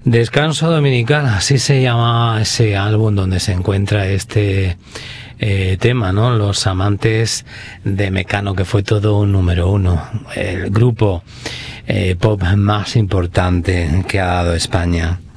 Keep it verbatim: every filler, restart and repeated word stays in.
Descanso Dominical, así se llama ese álbum donde se encuentra este eh, tema, ¿no? Los Amantes de Mecano, que fue todo un número uno, el grupo eh, pop más importante que ha dado España.